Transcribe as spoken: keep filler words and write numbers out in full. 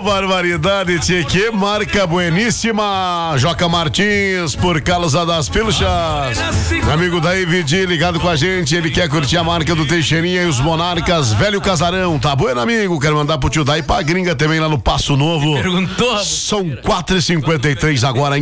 barbaridade, tchê, que marca bueníssima. Joca Martins, por causa das pilchas. Meu amigo David ligado com a gente, ele quer curtir a marca do Teixeirinha e os Monarcas, velho casarão. Tá bueno, amigo? Quero mandar pro tio Dai e pra gringa também lá no Passo Novo. Perguntou. São quatro e cinquenta e três agora.